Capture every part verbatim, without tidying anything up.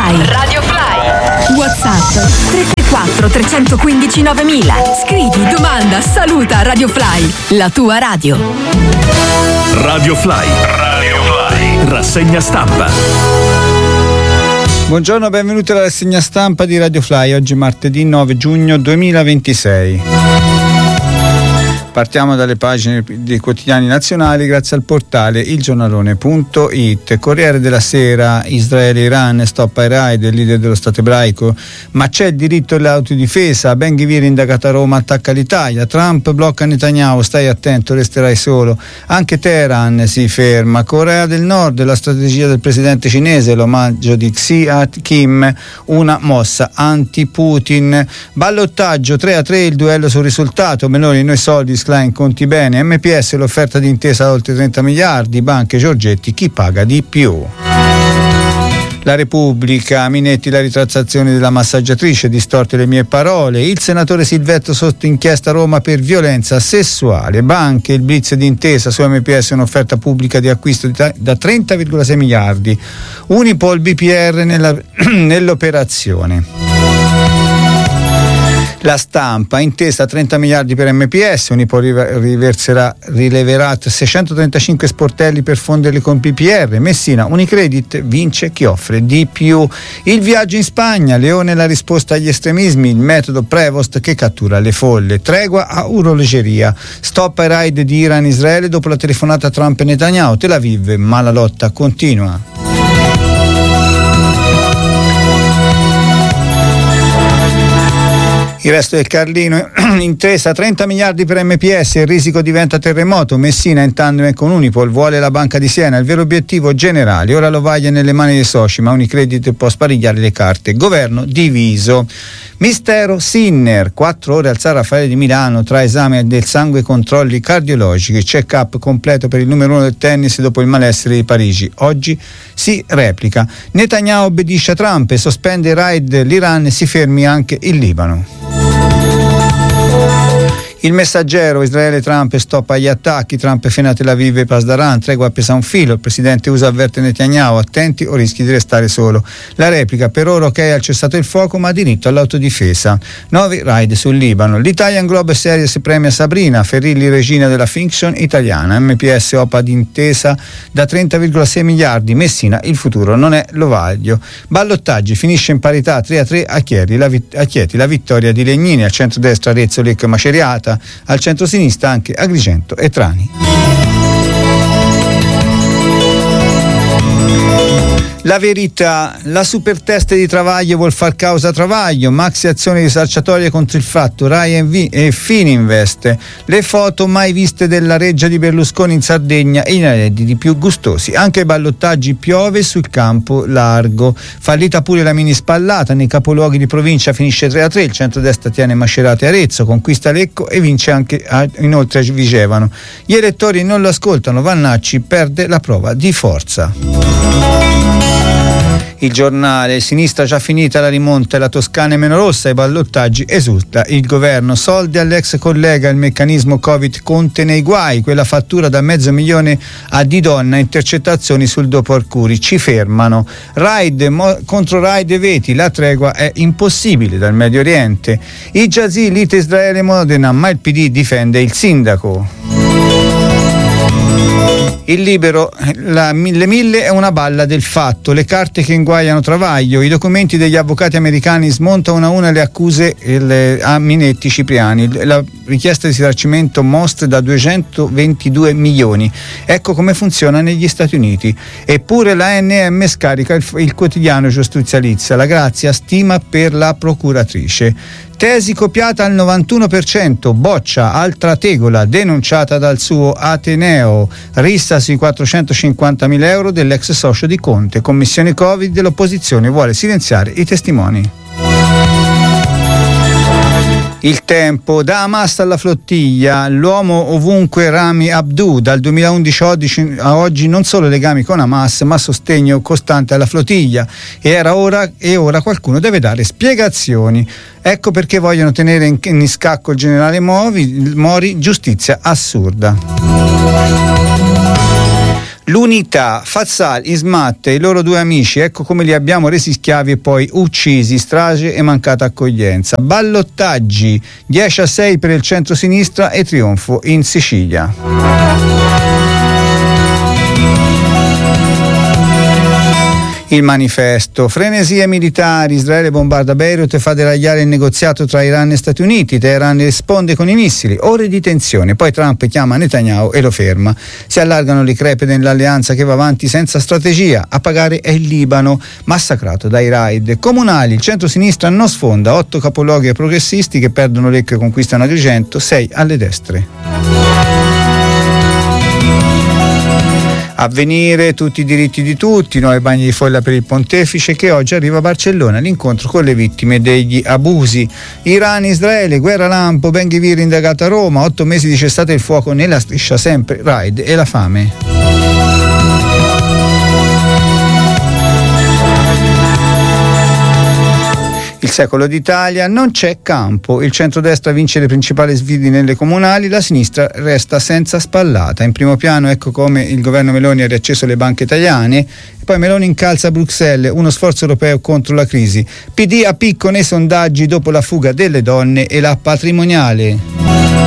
Fly. Radio Fly. WhatsApp tre tre quattro tre uno cinque novemila. Scrivi, domanda, saluta Radio Fly, la tua radio. Radio Fly. Radio Fly. Rassegna stampa. Buongiorno, benvenuti alla rassegna stampa di Radio Fly. Oggi martedì nove giugno duemilaventisei. Partiamo dalle pagine dei quotidiani nazionali grazie al portale il giornalone punto it. Corriere della Sera: Israele Iran, stop ai raid, il leader dello Stato ebraico, ma c'è il diritto all'autodifesa. Ben Gvir indagato a Roma, attacca l'Italia. Trump blocca Netanyahu, stai attento, resterai solo. Anche Teheran si ferma. Corea del Nord, la strategia del presidente cinese, l'omaggio di Xi Kim, una mossa anti-Putin. Ballottaggio tre a tre, il duello sul risultato. Meloni, noi soldi, Klein, conti bene. M P S, l'offerta di intesa da oltre trenta miliardi. Banche, Giorgetti, chi paga di più? La Repubblica: Minetti, la ritrattazione della massaggiatrice, distorte le mie parole. Il senatore Silvetto sotto inchiesta a Roma per violenza sessuale. Banche, il blitz di intesa su M P S, un'offerta pubblica di acquisto di da trenta virgola sei miliardi. Unipol, B P R nella, nell'operazione. La Stampa: intesa trenta miliardi per M P S, Unipol riverserà, rileverà seicentotrentacinque sportelli per fonderli con P P R. Messina, Unicredit vince chi offre di più. Il viaggio in Spagna: Leone, la risposta agli estremismi, il metodo Prevost che cattura le folle. Tregua a orologeria. Stop ai raid di Iran e Israele dopo la telefonata Trump e Netanyahu. Tel Aviv, ma la lotta continua. Il resto del Carlino: intesa trenta miliardi per M P S, il risico diventa terremoto. Messina in tandem con Unipol, vuole la Banca di Siena, il vero obiettivo generale. Ora lo vaglia nelle mani dei soci, ma Unicredit può sparigliare le carte. Governo diviso. Mistero Sinner, quattro ore al San Raffaele di Milano tra esame del sangue e controlli cardiologici. Check-up completo per il numero uno del tennis dopo il malessere di Parigi. Oggi si replica. Netanyahu obbedisce a Trump e sospende il raid l'Iran e si fermi anche il Libano. Il Messaggero: Israele, Trump e stop agli attacchi. Trump frena Tel Aviv e Pasdaran, tregua appesa a un filo. Il presidente U S A avverte Netanyahu, attenti o rischi di restare solo. La replica: per ora ok al cessato il fuoco ma diritto all'autodifesa. Nuovi raid sul Libano. L'Italian Globe Series premia Sabrina Ferrilli, regina della fiction italiana. M P S opa d'intesa da trenta virgola sei miliardi. Messina, il futuro non è l'Ovaglio. Ballottaggi, finisce in parità tre a tre a Chieti, la, vit- a Chieti, la vittoria di Legnini. Al centro-destra Arezzo, Lecco e Maceriata. Al centro-sinistra anche Agrigento e Trani. La Verità: la supertest di Travaglio vuol far causa Travaglio, maxi azioni risarciatorie contro il fatto, Rai e Fininvest, le foto mai viste della reggia di Berlusconi in Sardegna e i redditi più gustosi, anche ai ballottaggi piove sul campo largo, fallita pure la mini spallata, nei capoluoghi di provincia finisce tre a tre, il centrodestra tiene Macerata e Arezzo, conquista Lecco e vince anche a, inoltre a Vigevano, gli elettori non lo ascoltano, Vannacci perde la prova di forza. Il Giornale: sinistra già finita la rimonta e la Toscana è meno rossa, ai ballottaggi esulta il governo, soldi all'ex collega, il meccanismo Covid Conte nei guai, quella fattura da mezzo milione a Di Donna, intercettazioni sul dopo Arcuri, ci fermano. Raid mo- contro raid e veti, la tregua è impossibile dal Medio Oriente. I Giazì, lite Israele Modena, ma il P D difende il sindaco. Il Libero: la mille mille è una balla del fatto, le carte che inguaiano Travaglio, i documenti degli avvocati americani smontano una a una le accuse le, a Minetti Cipriani, la richiesta di risarcimento mostra da duecentoventidue milioni, ecco come funziona negli Stati Uniti. Eppure la A N M scarica il, il quotidiano giustizializia, la Grazia stima per la procuratrice. Tesi copiata al novantuno per cento, boccia altra tegola denunciata dal suo Ateneo, rissa sui quattrocentocinquantamila euro dell'ex socio di Conte, commissione Covid dell'opposizione vuole silenziare i testimoni. Il Tempo: da Hamas alla flottiglia, l'uomo ovunque Rami Abdou, dal duemilaundici a oggi non solo legami con Hamas ma sostegno costante alla flottiglia e era ora e ora qualcuno deve dare spiegazioni. Ecco perché vogliono tenere in, in scacco il generale Mori, Mori, giustizia assurda. L'Unità, Fazzal, Ismat e i loro due amici, ecco come li abbiamo resi schiavi e poi uccisi, strage e mancata accoglienza. Ballottaggi, dieci a sei per il centro-sinistra e trionfo in Sicilia. Il manifesto, frenesie militari, Israele bombarda Beirut e fa deragliare il negoziato tra Iran e Stati Uniti, Teheran risponde con i missili, ore di tensione, poi Trump chiama Netanyahu e lo ferma. Si allargano le crepe dell'alleanza che va avanti senza strategia, a pagare è il Libano, massacrato dai raid. Comunali, il centro-sinistra non sfonda, otto capoluoghi progressisti che perdono Lecco e conquistano Agrigento, sei alle destre. Avvenire, tutti i diritti di tutti, nuovi bagni di folla per il pontefice che oggi arriva a Barcellona, l'incontro con le vittime degli abusi. Iran, Israele, guerra lampo, Ben Gvir indagato a Roma, otto mesi di cessate il fuoco nella striscia, sempre raid e la fame. Il secolo d'Italia, non c'è campo, il centrodestra vince le principali sfide nelle comunali, la sinistra resta senza spallata. In primo piano ecco come il governo Meloni ha riacceso le banche italiane, e poi Meloni incalza a Bruxelles, uno sforzo europeo contro la crisi. P D a picco nei sondaggi dopo la fuga delle donne e la patrimoniale.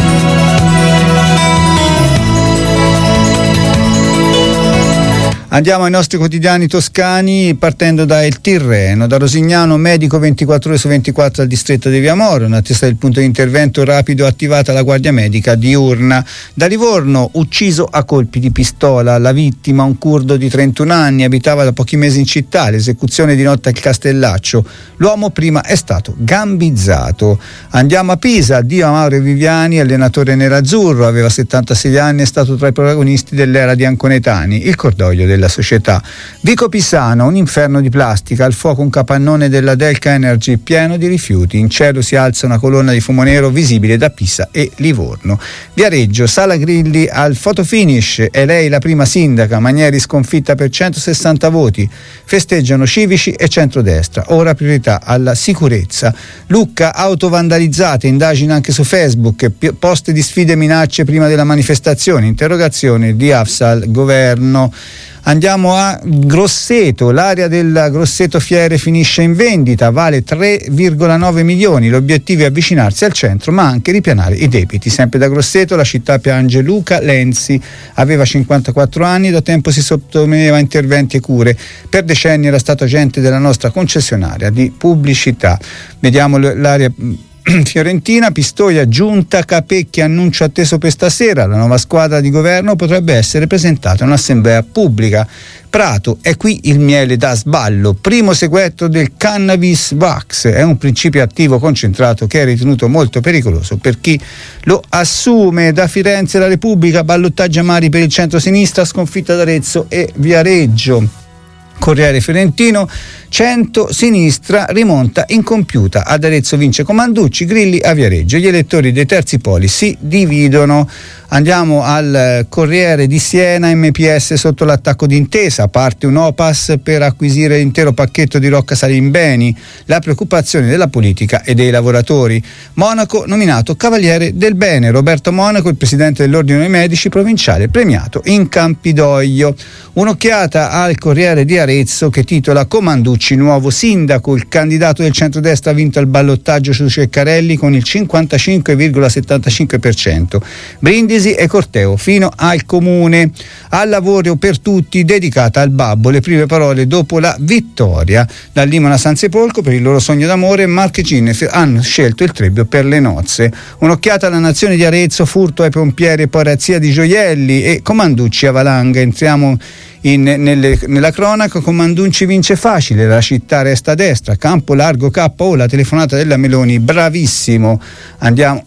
Andiamo ai nostri quotidiani toscani partendo da Il Tirreno, da Rosignano, medico ventiquattro ore su ventiquattro al distretto di Viamoro, in attesa del punto di intervento rapido attivata la guardia medica diurna. Da Livorno, ucciso a colpi di pistola, la vittima un curdo di trentuno anni, abitava da pochi mesi in città, l'esecuzione di notte al Castellaccio, l'uomo prima è stato gambizzato. Andiamo a Pisa, addio a Mauro Viviani, allenatore nerazzurro, aveva settantasei anni, è stato tra i protagonisti dell'era di Anconetani, il cordoglio del della società. Vico Pisano, un inferno di plastica, al fuoco un capannone della Delca Energy pieno di rifiuti, in cielo si alza una colonna di fumo nero visibile da Pisa e Livorno. Viareggio, Sala Grilli al fotofinish, è lei la prima sindaca, Manieri sconfitta per centosessanta voti, festeggiano civici e centrodestra, ora priorità alla sicurezza. Lucca, auto vandalizzate, indagine anche su Facebook, post di sfide e minacce prima della manifestazione, interrogazione di Afsal, governo. Andiamo a Grosseto, l'area del Grosseto Fiere finisce in vendita, vale tre virgola nove milioni, l'obiettivo è avvicinarsi al centro ma anche ripianare i debiti. Sempre da Grosseto la città piange Luca Lenzi, aveva cinquantaquattro anni, da tempo si sottoponeva a interventi e cure, per decenni era stato agente della nostra concessionaria di pubblicità. Vediamo l'area fiorentina, Pistoia, Giunta, Capecchi, annuncio atteso per stasera, la nuova squadra di governo potrebbe essere presentata in un'assemblea pubblica. Prato, è qui il miele da sballo, primo sequestro del cannabis wax, è un principio attivo concentrato che è ritenuto molto pericoloso per chi lo assume. Da Firenze la Repubblica, ballottaggi amari per il centro-sinistra, sconfitta d'Arezzo e Viareggio. Corriere Fiorentino, centro-sinistra rimonta incompiuta, ad Arezzo vince Comanducci, Grilli a Viareggio, gli elettori dei terzi poli si dividono. Andiamo al Corriere di Siena, M P S sotto l'attacco di Intesa, parte un O P A S per acquisire l'intero pacchetto di Rocca Salimbeni, la preoccupazione della politica e dei lavoratori. Monaco nominato Cavaliere del Bene, Roberto Monaco, il presidente dell'Ordine dei Medici provinciale, premiato in Campidoglio. Un'occhiata al Corriere di Arezzo che titola Comanducci nuovo sindaco, il candidato del centrodestra ha vinto il ballottaggio su Ceccarelli con il cinquantacinque virgola settantacinque per cento. Brindisi e corteo fino al comune. Al lavoro per tutti, dedicata al babbo, le prime parole dopo la vittoria. Dal Limona a San Sepolcro, per il loro sogno d'amore, Mark e Ginef hanno scelto il Trebbio per le nozze. Un'occhiata alla nazione di Arezzo, furto ai pompieri e poi razzia di gioielli e Comanducci a valanga. Entriamo In, nelle, nella cronaca. Comanducci vince facile, la città resta a destra, campo largo K O, la telefonata della Meloni, bravissimo. Andiamo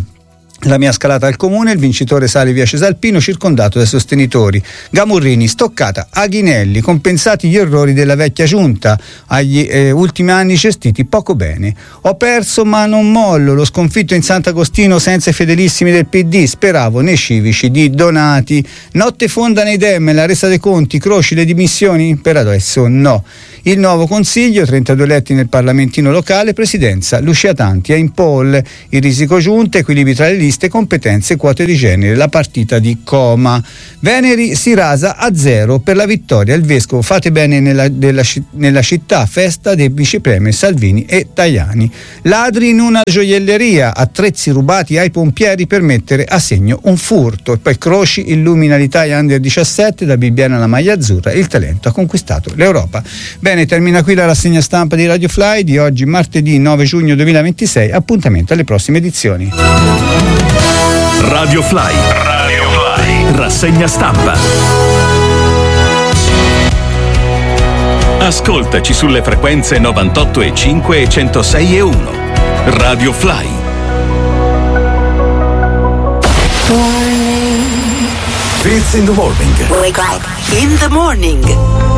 la mia scalata al comune, il vincitore sale via Cesalpino circondato dai sostenitori. Gamurrini, stoccata Aghinelli, compensati gli errori della vecchia giunta, agli eh, ultimi anni gestiti poco bene. Ho perso ma non mollo, lo sconfitto in Sant'Agostino senza i fedelissimi del P D, speravo nei civici di Donati. Notte fonda nei Dem, la resa dei conti, Croci le dimissioni? Per adesso no. Il nuovo consiglio, trentadue eletti nel parlamentino locale, presidenza Lucia Tanti è in poll, il risico giunta, equilibri tra le liste, viste competenze, quote di genere, la partita di Coma. Veneri si rasa a zero per la vittoria. Il vescovo fate bene nella, della, nella città, festa dei vicepremi Salvini e Tajani. Ladri in una gioielleria, attrezzi rubati ai pompieri per mettere a segno un furto. E poi Croci illumina l'Italia under diciassette, da Bibbiena alla maglia azzurra, il talento ha conquistato l'Europa. Bene, termina qui la rassegna stampa di Radio Fly di oggi, martedì nove giugno duemilaventisei. Appuntamento alle prossime edizioni. Radio Fly, Radio Fly, rassegna stampa. Ascoltaci sulle frequenze novantotto e cinque e centosei e uno. Radio Fly. It's in the morning. Wake up in the morning.